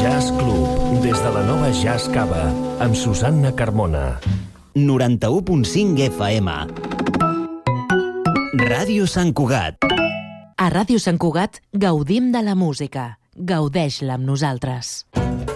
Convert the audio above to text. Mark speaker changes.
Speaker 1: Jazz Club, des de la nova Jazz Cava, amb Susanna Carmona.
Speaker 2: 91.5 FM. Ràdio Sant Cugat.
Speaker 3: A Ràdio Sant Cugat gaudim de la música. Gaudeix-la amb nosaltres.